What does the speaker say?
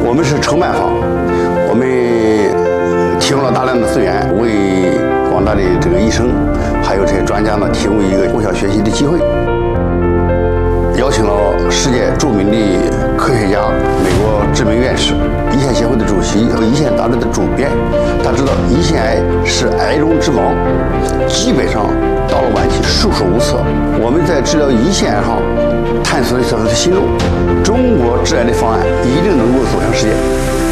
我们是承办方，我们提供了大量的资源，为广大的这个医生还有这些专家呢提供一个从小学习的机会。邀请了世界著名的科学家、美国知名院士、胰腺协会的主席和胰腺杂志的主编。他知道胰腺癌是癌中之王，基本上到了晚期束手无策。我们在治疗胰腺癌上探索了一条新路，中国治癌的方案一定能够走向世界。